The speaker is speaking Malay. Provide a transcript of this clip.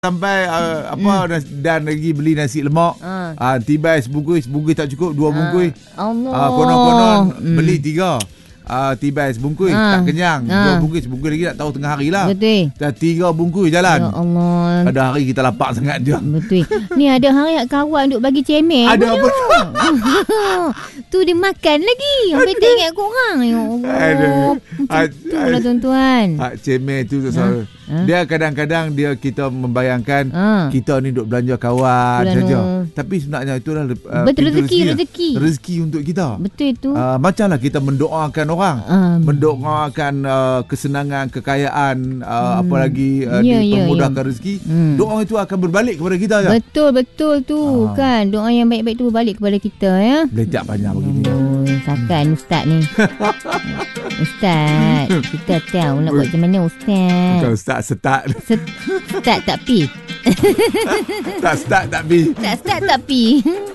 sampai dan lagi beli nasi lemak. Tiba sebungkus tak cukup, 2 bungkus. Allah. Konon-konon beli 3. Tiba sebungkus tak kenyang. 2 bungkus lagi tak tahu tengah hari lah. Betul. Dah 3 bungkus jalan. Ya Allah. Ada hari kita lapar sangat je. Betul. Ni ada hari kawan duk bagi cemen. Ada apa? Tu dia makan lagi. Sampai tak ingat korang. Ya Allah. Itulah tuan-tuan. Cemen tu selalu. Dia kadang-kadang kita membayangkan kita ni duk belanja kawan saja. Tapi sebenarnya itulah betul, rezeki untuk kita. Betul tu. Macamlah kita mendoakan orang, mendoakan kesenangan, kekayaan, apalagi dipermudahkan rezeki. Doa itu akan berbalik kepada kita je. Betul tu kan. Doa yang baik-baik tu berbalik kepada kita ya. Letak banyak begini. Takkan ustaz ni. Ustaz, kita tahu nak buat macam mana ustaz. Bukan ustaz start. Start tak pi. Tak start tak pi. Tak start tak pi.